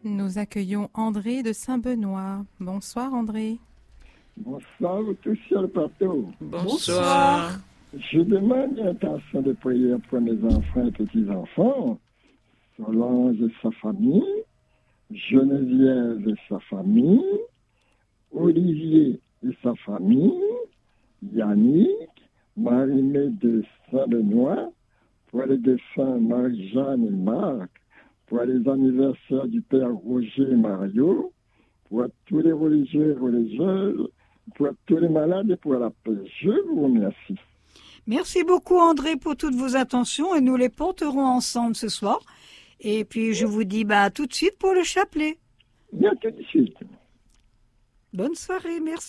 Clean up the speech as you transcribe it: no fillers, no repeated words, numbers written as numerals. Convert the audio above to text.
Nous accueillons André de Saint-Benoît. Bonsoir André. Bonsoir vous tous sur le plateau. Bonsoir. Je demande l'intention de prière pour mes enfants et petits-enfants, Solange et sa famille, Geneviève et sa famille, Olivier et sa famille, Yannick, Marie-Mé de Saint-Benoît, pour les défunts Marie-Jeanne et Marc, pour les anniversaires du Père Roger et Mario, pour tous les religieux et religieuses, pour tous les malades et pour la paix. Je vous remercie. Merci beaucoup André pour toutes vos attentions et nous les porterons ensemble ce soir. Et puis je vous dis à tout de suite pour le chapelet. Bien tout de suite. Bonne soirée, merci.